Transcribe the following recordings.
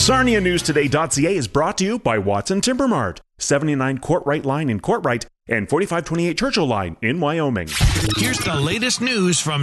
SarniaNewsToday.ca is brought to you by Watson Timber Mart, 79 Courtright Line in Courtright and 4528 Churchill Line in Wyoming. Here's the latest news from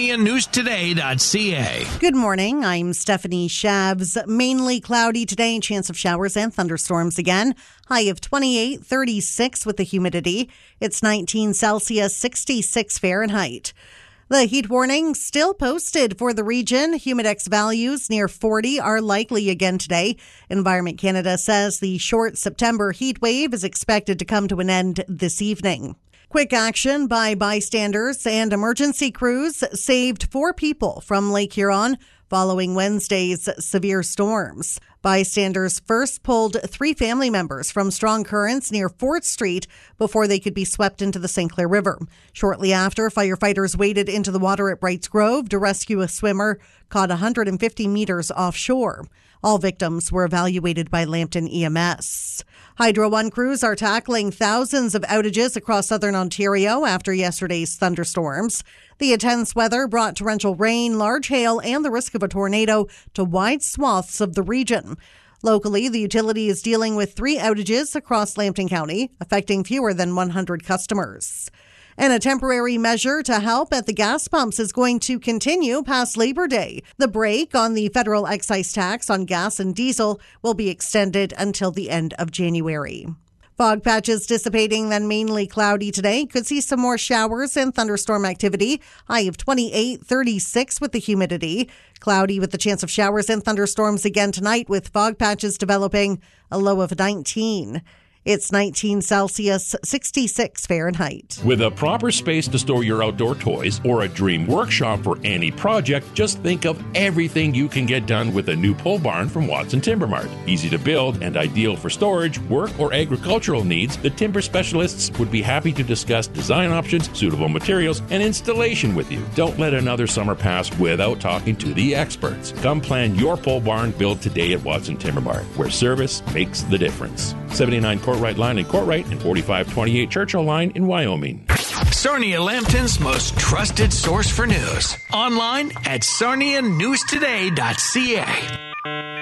SarniaNewsToday.ca. Good morning. I'm Stephanie Shabs. Mainly cloudy today, chance of showers and thunderstorms again. High of 28, 36 with the humidity. It's 19 Celsius, 66 Fahrenheit. The heat warning still posted for the region. Humidex values near 40 are likely again today. Environment Canada says the short September heat wave is expected to come to an end this evening. Quick action by bystanders and emergency crews saved 4 people from Lake Huron following Wednesday's severe storms. Bystanders first pulled 3 family members from strong currents near 4th Street before they could be swept into the St. Clair River. Shortly after, firefighters waded into the water at Brights Grove to rescue a swimmer caught 150 meters offshore. All victims were evaluated by Lambton EMS. Hydro One crews are tackling thousands of outages across southern Ontario after yesterday's thunderstorms. The intense weather brought torrential rain, large hail, and the risk of a tornado to wide swaths of the region. Locally, the utility is dealing with 3 outages across Lambton County, affecting fewer than 100 customers. And a temporary measure to help at the gas pumps is going to continue past Labor Day. The break on the federal excise tax on gas and diesel will be extended until the end of January. Fog patches dissipating, then mainly cloudy today. Could see some more showers and thunderstorm activity. High of 28, 36 with the humidity. Cloudy with the chance of showers and thunderstorms again tonight with fog patches developing. A low of 19. It's 19 Celsius, 66 Fahrenheit. With a proper space to store your outdoor toys or a dream workshop for any project, just think of everything you can get done with a new pole barn from Watson Timber Mart. Easy to build and ideal for storage, work, or agricultural needs, the timber specialists would be happy to discuss design options, suitable materials, and installation with you. Don't let another summer pass without talking to the experts. Come plan your pole barn build today at Watson Timber Mart, where service makes the difference. 79 Courtright Line in Courtright and 4528 Churchill Line in Wyoming. Sarnia Lambton's most trusted source for news. Online at SarniaNewsToday.ca.